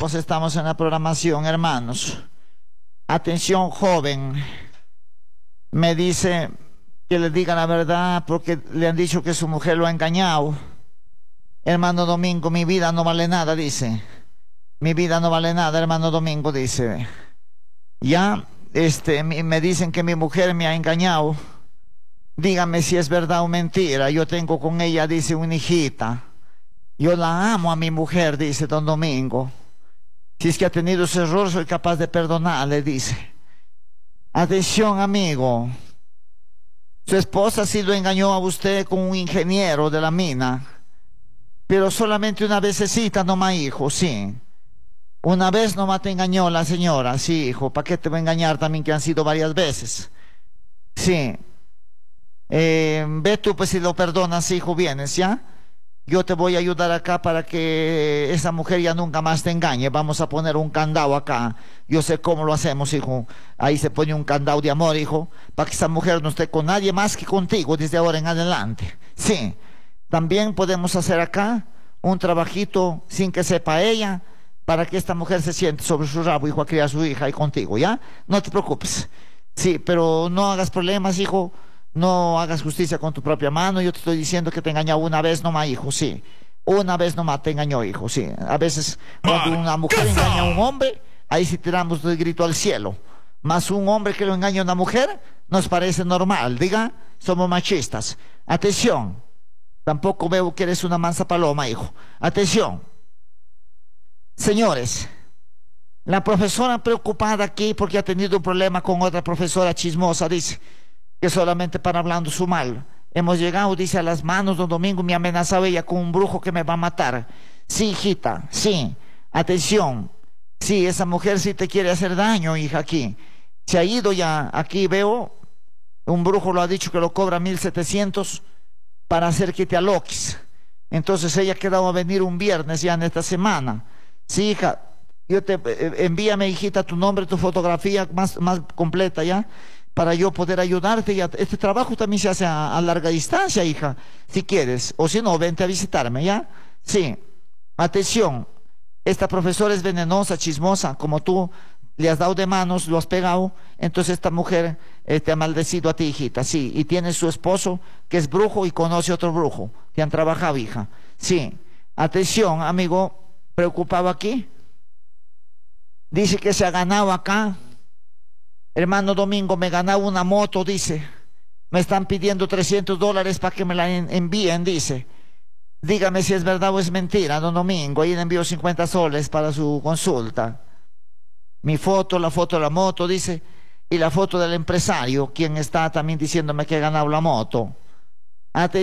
pues estamos en la programación, hermanos. Atención, joven. Me dice que le diga la verdad porque le han dicho que su mujer lo ha engañado. Hermano Domingo, mi vida no vale nada, dice. Mi vida no vale nada, hermano Domingo, dice. Ya, me dicen que mi mujer me ha engañado. Dígame si es verdad o mentira. Yo tengo con ella, dice, una hijita. Yo la amo a mi mujer, dice don Domingo. Si es que ha tenido ese error, soy capaz de perdonarle, dice. Atención, amigo. Su esposa sí lo engañó a usted con un ingeniero de la mina. Pero solamente una vecesita nomás, hijo, sí. Una vez nomás te engañó la señora, sí, hijo. ¿Para qué te va a engañar también que han sido varias veces? Sí. Ve tú, pues si lo perdonas, hijo, vienes, ¿ya? Yo te voy a ayudar acá para que esa mujer ya nunca más te engañe. Vamos a poner un candado acá. Yo sé cómo lo hacemos, hijo. Ahí se pone un candado de amor, hijo, para que esa mujer no esté con nadie más que contigo desde ahora en adelante. Sí. También podemos hacer acá un trabajito sin que sepa ella, para que esta mujer se siente sobre su rabo, hijo, a criar a su hija y contigo, ¿ya? No te preocupes. Sí, pero no hagas problemas, hijo. No hagas justicia con tu propia mano. Yo te estoy diciendo que te engañó una vez nomás, hijo, sí. Una vez nomás te engañó, hijo, sí. A veces cuando una mujer engaña a un hombre, ahí sí tiramos el grito al cielo. Más un hombre que lo engaña a una mujer, nos parece normal. Diga, somos machistas. Atención. Tampoco veo que eres una mansa paloma, hijo. Atención. Señores, la profesora preocupada aquí porque ha tenido un problema con otra profesora chismosa, dice que solamente para hablando su mal. Hemos llegado, dice, a las manos don Domingo, me ha amenazado ella con un brujo que me va a matar. Sí, hijita, sí. Atención. Sí, esa mujer sí te quiere hacer daño, hija, aquí. Se ha ido ya, aquí veo, un brujo lo ha dicho que lo cobra 1,700 para hacer que te aloques. Entonces ella ha quedado a venir un viernes ya en esta semana. Sí, hija, envíame, hijita, tu nombre, tu fotografía más completa, ¿ya? Para yo poder ayudarte. Este trabajo también se hace a larga distancia, hija, si quieres. O si no, vente a visitarme, ¿ya? Sí. Atención. Esta profesora es venenosa, chismosa, como tú le has dado de manos, lo has pegado. Entonces esta mujer te ha maldecido a ti, hijita, sí. Y tiene su esposo, que es brujo y conoce otro brujo, que han trabajado, hija. Sí. Atención, amigo, preocupado aquí. Dice que se ha ganado acá. Hermano Domingo, me he ganado una moto, dice. Me están pidiendo $300 para que me la envíen, dice. Dígame si es verdad o es mentira, don Domingo. Ahí le envío 50 soles para su consulta. Mi foto, la foto de la moto, dice. Y la foto del empresario, quien está también diciéndome que ha ganado la moto.